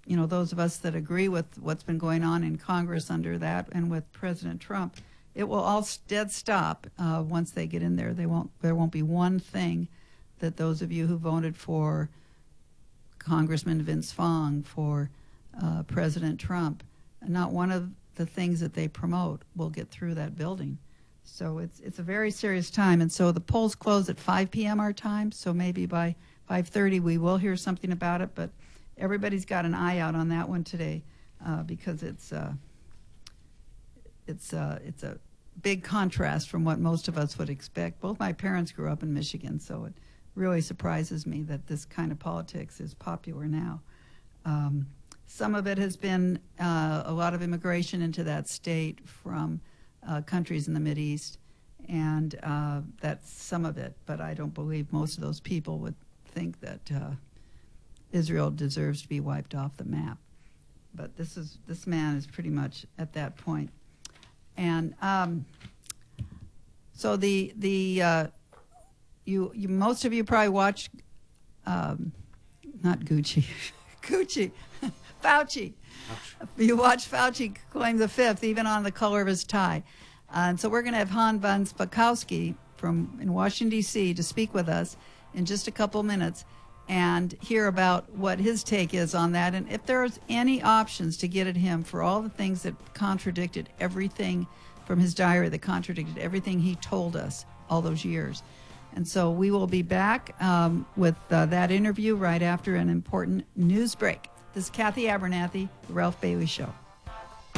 those of us that agree with what's been going on in Congress under that and with President Trump, it will all dead stop once they get in there. There won't be one thing that those of you who voted for Congressman Vince Fong, for President Trump, not one of the things that they promote will get through that building. So it's a very serious time. And so the polls close at 5 p.m. our time, so maybe by 5:30 we will hear something about it, but everybody's got an eye out on that one today because it's a big contrast from what most of us would expect. Both my parents grew up in Michigan, so it really surprises me that this kind of politics is popular now. Some of it has been a lot of immigration into that state from countries in the Mideast, and that's some of it, but I don't believe most of those people would think that Israel deserves to be wiped off the map. But this man is pretty much at that point. And so most of you probably watch not Gucci, Gucci, Fauci. You watch Fauci claim the fifth, even on the color of his tie. And so we're going to have Han van Spakovsky in Washington, D.C. to speak with us in just a couple minutes and hear about what his take is on that, and if there's any options to get at him for all the things that contradicted everything from his diary, that contradicted everything he told us all those years. And so we will be back with that interview right after an important news break. This is Kathy Abernathy, The Ralph Bailey Show.